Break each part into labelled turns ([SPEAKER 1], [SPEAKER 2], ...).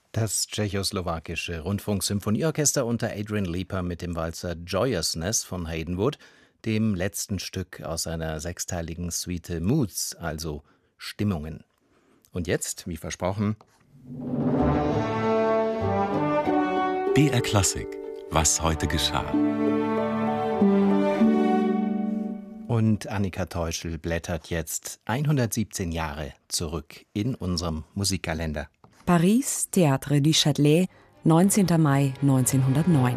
[SPEAKER 1] Das tschechoslowakische Rundfunksymphonieorchester unter Adrian Leeper mit dem Walzer Joyousness von Hayden Wood, dem letzten Stück aus seiner sechsteiligen Suite Moods, also Stimmungen. Und jetzt, wie versprochen,
[SPEAKER 2] BR Klassik, was heute geschah.
[SPEAKER 1] Und Annika Teuschel blättert jetzt 117 Jahre zurück in unserem Musikkalender.
[SPEAKER 3] Paris, Théâtre du Châtelet, 19. Mai 1909.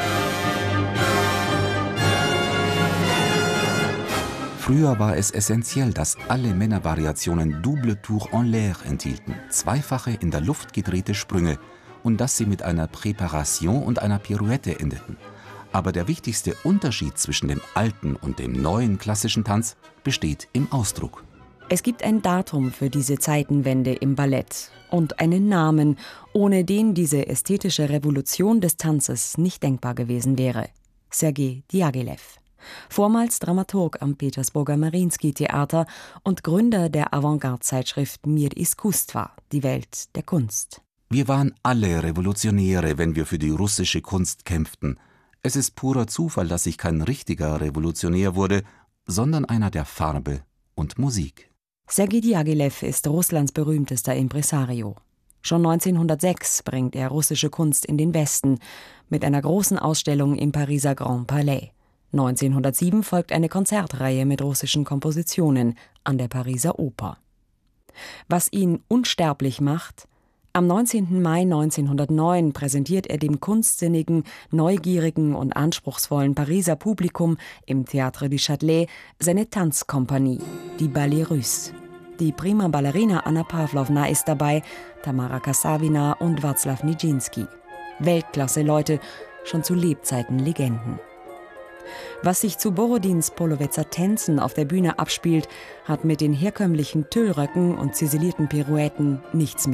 [SPEAKER 2] Früher war es essentiell, dass alle Männervariationen Double Tour en l'air enthielten, zweifache in der Luft gedrehte Sprünge, und dass sie mit einer Präparation und einer Pirouette endeten. Aber der wichtigste Unterschied zwischen dem alten und dem neuen klassischen Tanz besteht im Ausdruck.
[SPEAKER 3] Es gibt ein Datum für diese Zeitenwende im Ballett und einen Namen, ohne den diese ästhetische Revolution des Tanzes nicht denkbar gewesen wäre: Sergei Diaghilev. Vormals Dramaturg am Petersburger Mariinsky-Theater und Gründer der Avantgarde-Zeitschrift Mir Iskustwa, die Welt der Kunst.
[SPEAKER 2] Wir waren alle Revolutionäre, wenn wir für die russische Kunst kämpften. Es ist purer Zufall, dass ich kein richtiger Revolutionär wurde, sondern einer der Farbe und Musik.
[SPEAKER 3] Sergei Diaghilev ist Russlands berühmtester Impresario. Schon 1906 bringt er russische Kunst in den Westen mit einer großen Ausstellung im Pariser Grand Palais. 1907 folgt eine Konzertreihe mit russischen Kompositionen an der Pariser Oper. Was ihn unsterblich macht: am 19. Mai 1909 präsentiert er dem kunstsinnigen, neugierigen und anspruchsvollen Pariser Publikum im Théâtre du Châtelet seine Tanzkompanie, die Ballets Russes. Die prima Ballerina Anna Pawlowna ist dabei, Tamara Kassavina und Wacław Nijinsky. Weltklasse-Leute, schon zu Lebzeiten Legenden. Was sich zu Borodins Polowezer Tänzen auf der Bühne abspielt, hat mit den herkömmlichen Tüllröcken und ziselierten Pirouetten nichts mehr